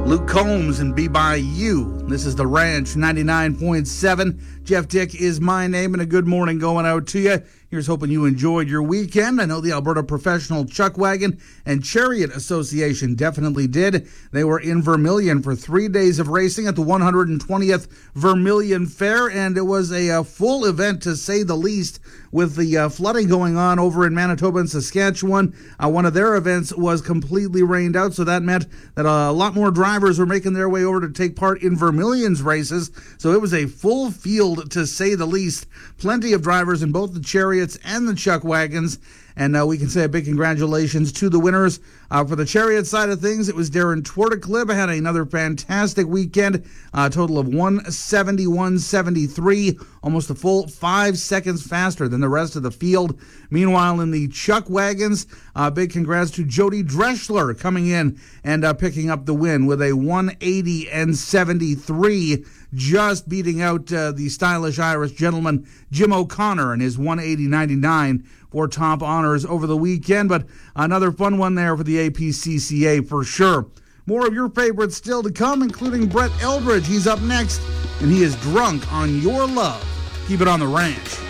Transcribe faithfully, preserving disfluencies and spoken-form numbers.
Luke Combs and Be By You. This is The Ranch ninety-nine point seven. Jeff Dick is my name, and a good morning going out to you. Here's hoping you enjoyed your weekend. I know the Alberta Professional Chuck Wagon and Chariot Association definitely did. They were in Vermilion for three days of racing at the one hundred twentieth Vermilion Fair, and it was a, a full event to say the least, with the uh, flooding going on over in Manitoba and Saskatchewan. Uh, one of their events was completely rained out, so that meant that a lot more drivers were making their way over to take part in Vermilion's races. So it was a full field, to say the least. Plenty of drivers in both the Chariots and the Chuck Wagons. And uh, we can say a big congratulations to the winners. Uh, for the Chariot side of things, it was Darren Twarticlib. Had another fantastic weekend. A uh, total of one seventy-one seventy-three, almost a full five seconds faster than the rest of the field. Meanwhile, in the Chuck Wagons, uh, big congrats to Jody Dreschler coming in and uh, picking up the win with a one eighty and seventy-three, just beating out uh, the stylish Irish gentleman Jim O'Connor and his one eighty ninety-nine for top honors over the weekend. But another fun one there for the A P C C A for sure. More of your favorites still to come, including Brett Eldridge. He's up next, and he is drunk on your love. Keep it on The Ranch.